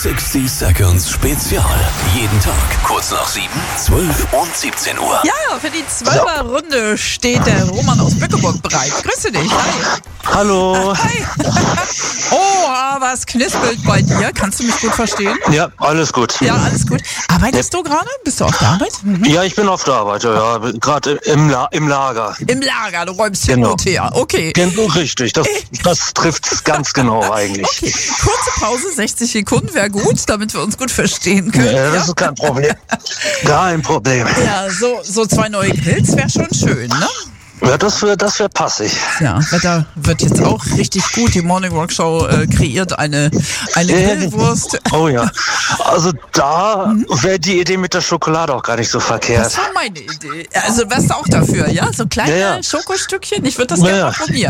60 Seconds Spezial. Jeden Tag kurz nach 7, 12 und 17 Uhr. Ja, für die 12er-Runde steht der Roman aus Bückeburg bereit. Grüße dich. Hi. Hallo. Hi. Oh, was knispelt bei dir? Kannst du mich gut verstehen? Ja, alles gut. Ja, alles gut. Arbeitest du gerade? Bist du auf der Arbeit? Ja, ich bin auf der Arbeit, ja, gerade im Lager. Im Lager, du räumst hier Genau. gut her. Okay. Genau, richtig, das trifft ganz genau eigentlich. Okay, kurze Pause, 60 Sekunden wäre gut, damit wir uns gut verstehen können. Ja, das ist kein Problem. Kein Problem. Ja, so 2 neue Grills wäre schon schön, ne? Ja, das wär passig. Ja, Wetter wird jetzt auch richtig gut. Die Morning Rock Show kreiert eine Grillwurst. Oh ja. Also da wäre die Idee mit der Schokolade auch gar nicht so verkehrt. Das war meine Idee. Also wärst du auch dafür, ja? So kleine Ja. Schokostückchen? Ich würde das Ja. gerne mal probieren.